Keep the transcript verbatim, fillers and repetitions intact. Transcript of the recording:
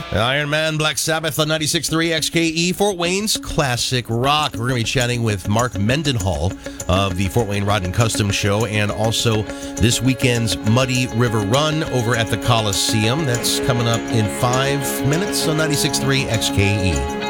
Iron Man, Black Sabbath on ninety-six point three X K E, Fort Wayne's Classic Rock. We're going to be chatting with Mark Mendenhall of the Fort Wayne Rod and Custom Show, and also this weekend's Muddy River Run over at the Coliseum. That's coming up in five minutes on ninety-six point three X K E.